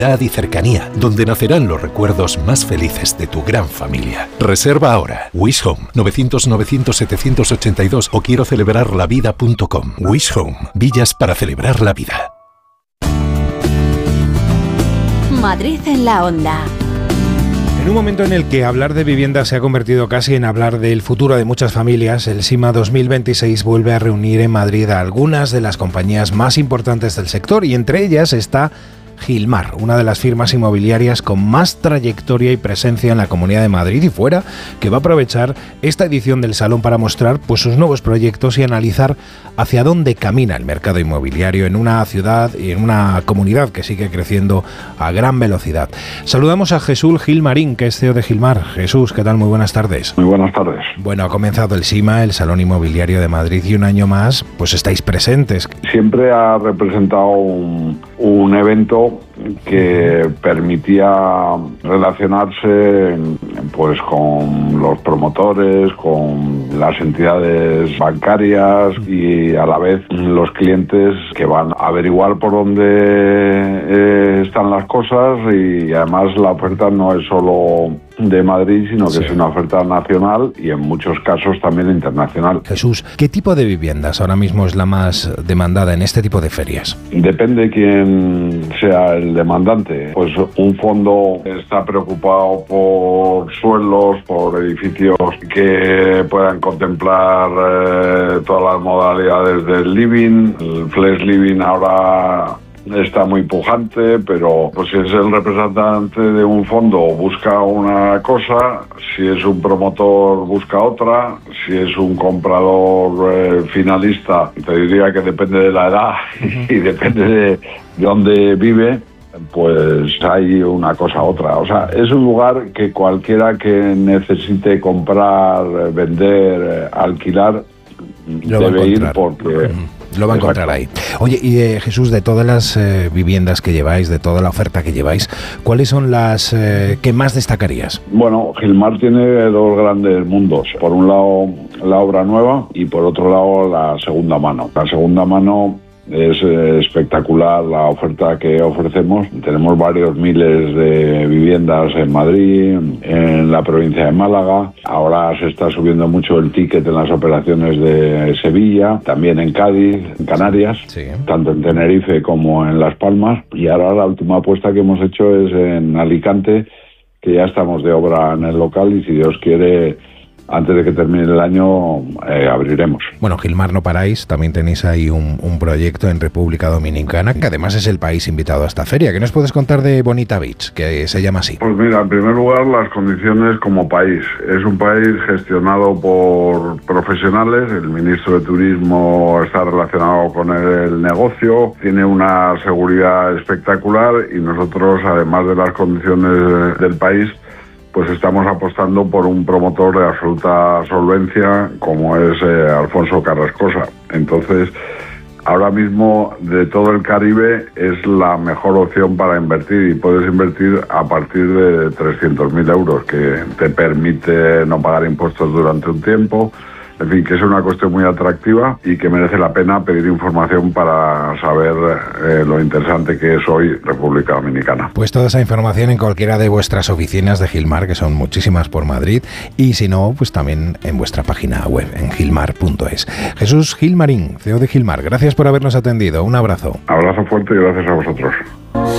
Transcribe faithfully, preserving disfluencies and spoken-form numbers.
y cercanía, donde nacerán los recuerdos más felices de tu gran familia. Reserva ahora. Wish Home, novecientos novecientos setecientos ochenta y dos o quiero celebrar la vida punto com. Wish Home, villas para celebrar la vida. Madrid en la onda. En un momento en el que hablar de vivienda se ha convertido casi en hablar del futuro de muchas familias, el SIMA dos mil veintiséis vuelve a reunir en Madrid a algunas de las compañías más importantes del sector y entre ellas está Gilmar, una de las firmas inmobiliarias con más trayectoria y presencia en la Comunidad de Madrid y fuera, que va a aprovechar esta edición del Salón para mostrar pues, sus nuevos proyectos y analizar hacia dónde camina el mercado inmobiliario en una ciudad y en una comunidad que sigue creciendo a gran velocidad. Saludamos a Jesús Gilmarín, que es C E O de Gilmar. Jesús, ¿qué tal? Muy buenas tardes. Muy buenas tardes. Bueno, ha comenzado el SIMA, el Salón Inmobiliario de Madrid, y un año más pues estáis presentes. Siempre ha representado un, un evento que permitía relacionarse pues con los promotores, con las entidades bancarias y a la vez los clientes que van a averiguar por dónde eh, están las cosas, y además la oferta no es solo de Madrid, sino que sí. Es una oferta nacional y en muchos casos también internacional. Jesús, ¿qué tipo de viviendas ahora mismo es la más demandada en este tipo de ferias? Depende quién sea el demandante. Pues un fondo está preocupado por suelos, por edificios que puedan contemplar eh, todas las modalidades del living. El flex living ahora está muy pujante, pero pues si es el representante de un fondo busca una cosa, si es un promotor busca otra, si es un comprador eh, finalista, te diría que depende de la edad y depende de dónde vive, pues hay una cosa u otra. O sea, es un lugar que cualquiera que necesite comprar, vender, alquilar, lo debe ir porque... Uh-huh. Lo va a encontrar ahí. Oye, y eh, Jesús, de todas las eh, viviendas que lleváis, de toda la oferta que lleváis, ¿cuáles son las eh, que más destacarías? Bueno, Gilmar tiene dos grandes mundos. Por un lado, la obra nueva y por otro lado, la segunda mano. La segunda mano es eh, espectacular la oferta que ofrecemos. Tenemos varios miles de viviendas en Madrid, en la provincia de Málaga. Ahora se está subiendo mucho el ticket en las operaciones de Sevilla, también en Cádiz, en Canarias, sí. Tanto en Tenerife como en Las Palmas. Y ahora la última apuesta que hemos hecho es en Alicante, que ya estamos de obra en el local y si Dios quiere, antes de que termine el año, eh, abriremos. Bueno, Gilmar no paráis, también tenéis ahí un, un proyecto en República Dominicana, que además es el país invitado a esta feria. ¿Qué nos puedes contar de Bonita Beach, que se llama así? Pues mira, en primer lugar, las condiciones como país. Es un país gestionado por profesionales, el ministro de Turismo está relacionado con el negocio, tiene una seguridad espectacular y nosotros, además de las condiciones del país, pues estamos apostando por un promotor de absoluta solvencia como es eh, Alfonso Carrascosa. Entonces, ahora mismo de todo el Caribe es la mejor opción para invertir y puedes invertir a partir de trescientos mil euros, que te permite no pagar impuestos durante un tiempo. En fin, que es una cuestión muy atractiva y que merece la pena pedir información para saber eh, lo interesante que es hoy República Dominicana. Pues toda esa información en cualquiera de vuestras oficinas de Gilmar, que son muchísimas por Madrid, y si no, pues también en vuestra página web, en gilmar punto es. Jesús Gilmarín, C E O de Gilmar, gracias por habernos atendido. Un abrazo. Abrazo fuerte y gracias a vosotros.